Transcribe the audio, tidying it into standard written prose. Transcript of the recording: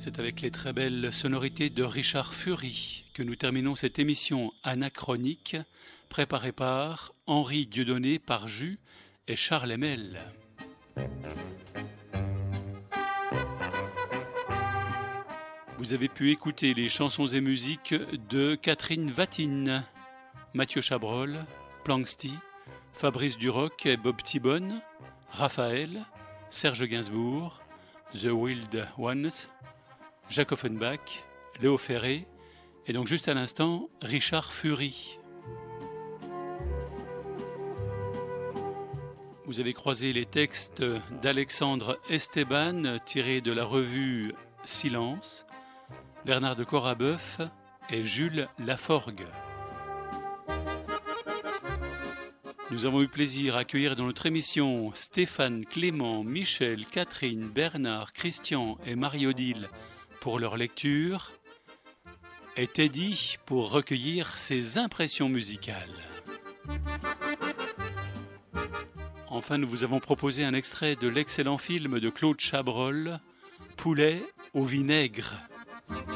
C'est avec les très belles sonorités de Richard Fury que nous terminons cette émission anachronique préparée par Henri Dieudonné par Jus et Charles Emel. Vous avez pu écouter les chansons et musiques de Catherine Vatine, Mathieu Chabrol, Planxty, Fabrice Duroc et Bob Thibonne, Raphaël, Serge Gainsbourg, The Wild Ones, Jacques Offenbach, Léo Ferré et donc juste à l'instant Richard Fury. Vous avez croisé les textes d'Alexandre Esteban tirés de la revue Silence, Bernard de Corabeuf et Jules Laforgue. Nous avons eu plaisir à accueillir dans notre émission Stéphane, Clément, Michel, Catherine, Bernard, Christian et Marie-Odile pour leur lecture et Teddy pour recueillir ses impressions musicales. Enfin, nous vous avons proposé un extrait de l'excellent film de Claude Chabrol, Poulet au vinaigre.